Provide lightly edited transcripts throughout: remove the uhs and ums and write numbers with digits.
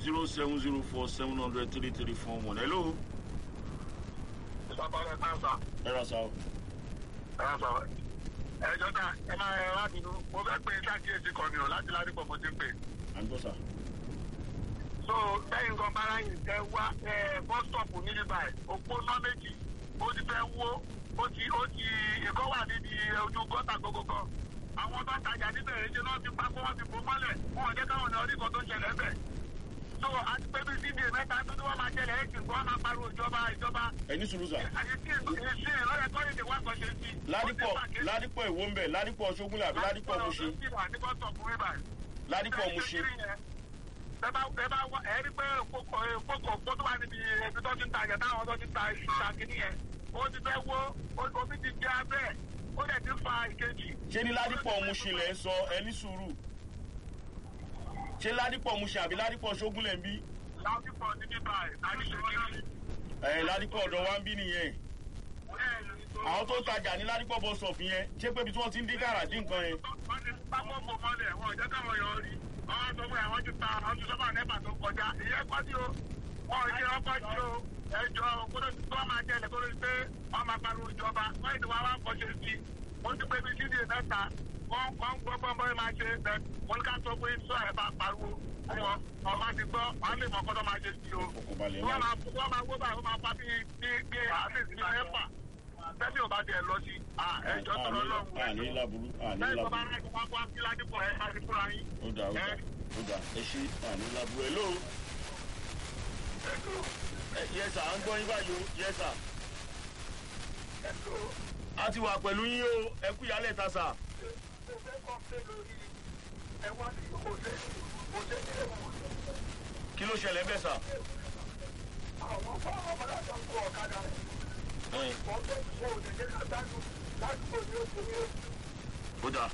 07047003341. Hello. Ẹ̀rọ sá o. Ẹjọ́ náà ẹ máa ẹ wá bínú mo fẹ́ pé ṣàkíyèsí kan ni o láti ládìpọ̀ mo ti ń pè. À ń gbọ́ sà. So lẹ́yìn kan bára yìí tẹ wá bọ́sítọ̀pù ní bíbáyìí òpónà méjì ó ti fẹ́ wó ó ti ìkọ́ wà níbi ojú gọ́tà gbogbo. Àwọn tó ń tajà níbẹ̀ èjì náà ti pápá wọn ti bò mọ́lẹ̀ wọn ò jẹ́ káwọn ní orí kan tó ń ṣẹlẹ̀ bẹ̀. So àti pé bí cda mẹ́ta tó wọ́n máa ṣẹlẹ̀ ẹ̀sìn kó wọ́n máa pariwo ìjọba. Ẹni sùúrù sà. Ládìpọ̀ ìwó ń bẹ̀, Ládìpọ̀ Ṣógúnlẹ̀ àbí Ládìpọ̀ Mùṣin. Ládìpọ̀ Mùṣin. Ẹ rí pé kókò tó wà níbi ẹbí tó ti ń tajà táwọn tó ti ta ìṣàkíní yẹn. Ó ti fẹ́ wó, omi ti jẹ́ abẹ́, ó dẹ̀ ti fa ìkejì. Ṣé ní Ládìpọ̀ Mùṣin lẹ̀ ń sọ ẹni sùúrù? Ṣé Ládìpọ̀ Mùṣin àbí Ládìpọ̀ Ṣógúnlẹ̀ ń bí? Ládìpọ̀ ní bíbá ẹ̀ Ládìpọ̀ ọ̀dọ̀ wa ń bí nìyẹn. Àwọn tó ń tajà ní Ládìpọ̀ bus stop yẹn ṣé pé ibi tí wọ́n ti ń dín gàrà dín nǹkan yẹn. Wọ́n ti pápọ̀ bò mọ́lẹ̀ wọn ò jẹ́ káwọn yọ rí. Àwọn sọ pé àwọn ti ta àwọn ti sọ́bà nẹ́pà tó kọjá. Ìyẹn kọ́ sí o. Wọ́n ò ṣe ọkọ̀ sí o. Ẹjọ́ kótó tí wọ́n máa jẹ́lẹ̀ kótó tí pé wọ́n máa pariwo ìjọba. Wọ́n ti wá wá kọ́ṣe sí. Ó ti pé bí sídìí mẹ́ta. Wọ́n gbọ́ bọ́ máa ṣe bẹ́ẹ̀. Wọ́n ká sọ pé sọ ẹ̀ bá pariwo. Ọmọ ti gbọ́, wọ́n lè mọ̀ kọ́tọ́ máa ṣe sí o. Wọ́n máa wó báyìí, wọ́n máa pa bí àfíìsì ní mẹ́fà. Bẹ́ẹ̀ni ò bá tiẹ̀ lọ sí ẹjọ́ tọrọ lọ́wọ́. Àní láburú. Bẹ́ẹ̀ni ò bá rẹ̀ kó wá kó wá sí Ládìpọ̀ ẹ̀ láti fúnra yín. Ó dà ẹ ṣe àní láburú. Hello. Yes sir, à ń gbọ́ yín báyìí o. Yes sir. A ti wà pẹ̀lú yín o, ẹ kú ìyálẹ̀ ta sà. Kí ló ṣẹlẹ̀ bẹ́ẹ̀ sà? Ó dà.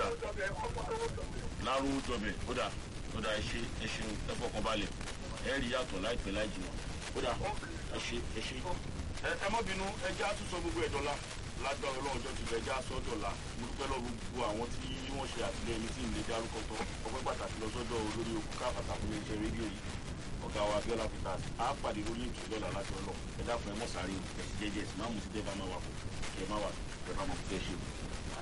Lárúurú jọbẹ̀, ó dà ẹ ṣe ẹ fọkàn balẹ̀, ẹ rí yàtọ̀ láìpẹ́ láì jìnnà. Ó dà ẹ ṣe. Ẹ mọ́ bínú ẹjẹ́ á tún sọ gbogbo ẹ̀dọ́ la lágbára ọlọ́ọ̀jọ́ ti lẹ́jà sọ́dọ̀ la mo dúpẹ́ lọ gbogbo àwọn tí wọ́n ṣe àtìlẹ́yìn tí ìlẹ̀ dárúkọ tán ọpẹ́ pàtàkì lọ sọ́dọ̀ olórí okùn káfàtà fún iléeṣẹ́ rédíò yìí ọ̀gá wa Abíọ́lá Peters á pàdé lórí ètò ìlọ́la láti ọlọ́ ẹ dákun ẹ mọ̀ sáré ẹ̀sìn jẹ́jẹ́ ẹ̀sìn má mú sí tẹ́ bá má wà fún kẹ́ má wà tẹ́ bá mọ̀ fẹ́ ṣe.